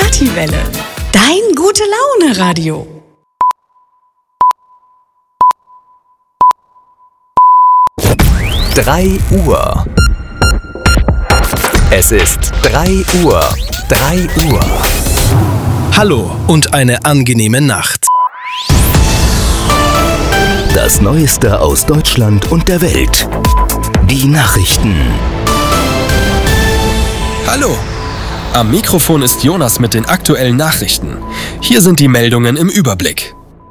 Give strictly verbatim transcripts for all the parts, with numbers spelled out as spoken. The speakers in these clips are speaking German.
Partywelle. Dein Gute-Laune-Radio. drei Uhr. Es ist drei Uhr. drei Uhr. Hallo und eine angenehme Nacht. Das Neueste aus Deutschland und der Welt. Die Nachrichten. Hallo. Am Mikrofon ist Jonas mit den aktuellen Nachrichten. Hier sind die Meldungen im Überblick.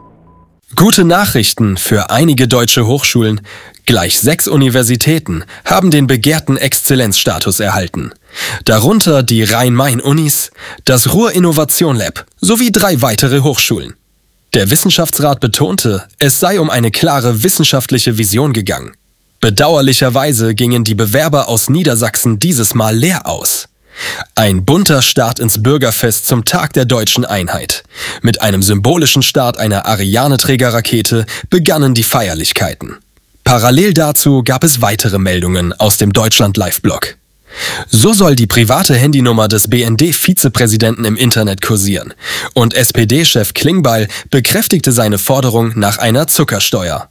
Gute Nachrichten für einige deutsche Hochschulen. Gleich sechs Universitäten haben den begehrten Exzellenzstatus erhalten. Darunter die Rhein-Main-Unis, das Ruhr-Innovation Lab sowie drei weitere Hochschulen. Der Wissenschaftsrat betonte, es sei um eine klare wissenschaftliche Vision gegangen. Bedauerlicherweise gingen die Bewerber aus Niedersachsen dieses Mal leer aus. Ein bunter Start ins Bürgerfest zum Tag der deutschen Einheit. Mit einem symbolischen Start einer Ariane-Trägerrakete begannen die Feierlichkeiten. Parallel dazu gab es weitere Meldungen aus dem Deutschland-Live-Blog. So soll die private Handynummer des B N D-Vizepräsidenten im Internet kursieren. Und S P D-Chef Klingbeil bekräftigte seine Forderung nach einer Zuckersteuer.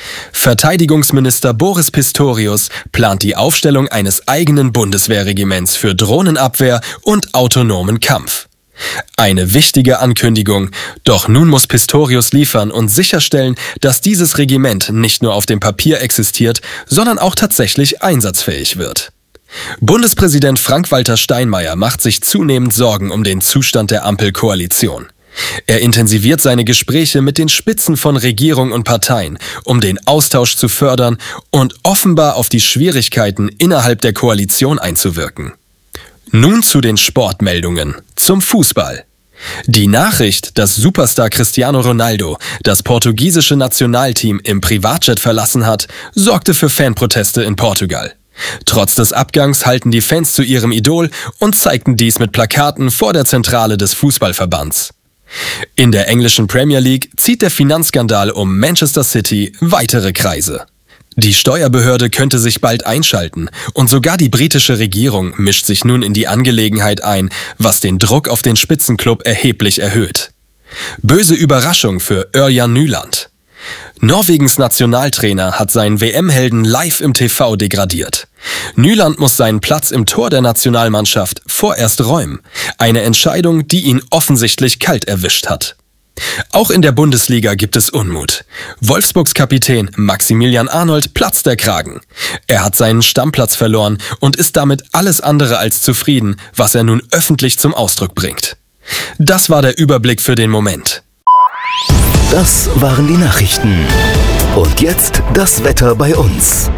Verteidigungsminister Boris Pistorius plant die Aufstellung eines eigenen Bundeswehrregiments für Drohnenabwehr und autonomen Kampf. Eine wichtige Ankündigung, doch nun muss Pistorius liefern und sicherstellen, dass dieses Regiment nicht nur auf dem Papier existiert, sondern auch tatsächlich einsatzfähig wird. Bundespräsident Frank-Walter Steinmeier macht sich zunehmend Sorgen um den Zustand der Ampelkoalition. Er intensiviert seine Gespräche mit den Spitzen von Regierung und Parteien, um den Austausch zu fördern und offenbar auf die Schwierigkeiten innerhalb der Koalition einzuwirken. Nun zu den Sportmeldungen, zum Fußball. Die Nachricht, dass Superstar Cristiano Ronaldo das portugiesische Nationalteam im Privatjet verlassen hat, sorgte für Fanproteste in Portugal. Trotz des Abgangs halten die Fans zu ihrem Idol und zeigten dies mit Plakaten vor der Zentrale des Fußballverbands. In der englischen Premier League zieht der Finanzskandal um Manchester City weitere Kreise. Die Steuerbehörde könnte sich bald einschalten und sogar die britische Regierung mischt sich nun in die Angelegenheit ein, was den Druck auf den Spitzenklub erheblich erhöht. Böse Überraschung für Ørjan Nyland. Norwegens Nationaltrainer hat seinen W M-Helden live im T V degradiert. Nyland muss seinen Platz im Tor der Nationalmannschaft vorerst räumen. Eine Entscheidung, die ihn offensichtlich kalt erwischt hat. Auch in der Bundesliga gibt es Unmut. Wolfsburgs Kapitän Maximilian Arnold platzt der Kragen. Er hat seinen Stammplatz verloren und ist damit alles andere als zufrieden, was er nun öffentlich zum Ausdruck bringt. Das war der Überblick für den Moment. Das waren die Nachrichten. Und jetzt das Wetter bei uns.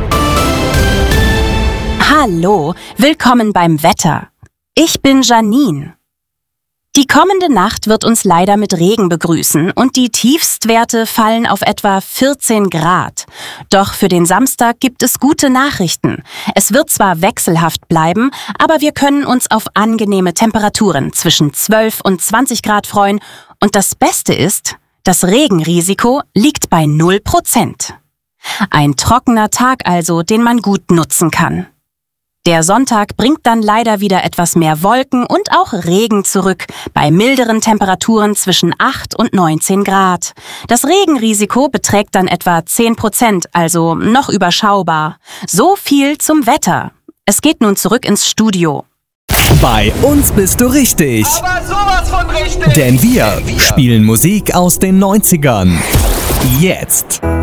Hallo, willkommen beim Wetter. Ich bin Janine. Die kommende Nacht wird uns leider mit Regen begrüßen und die Tiefstwerte fallen auf etwa vierzehn Grad. Doch für den Samstag gibt es gute Nachrichten. Es wird zwar wechselhaft bleiben, aber wir können uns auf angenehme Temperaturen zwischen zwölf und zwanzig Grad freuen. Und das Beste ist, das Regenrisiko liegt bei null Prozent. Ein trockener Tag also, den man gut nutzen kann. Der Sonntag bringt dann leider wieder etwas mehr Wolken und auch Regen zurück, bei milderen Temperaturen zwischen acht und neunzehn Grad. Das Regenrisiko beträgt dann etwa zehn Prozent, also noch überschaubar. So viel zum Wetter. Es geht nun zurück ins Studio. Bei uns bist du richtig. Aber sowas von richtig. Denn wir spielen Musik aus den neunzigern. Jetzt.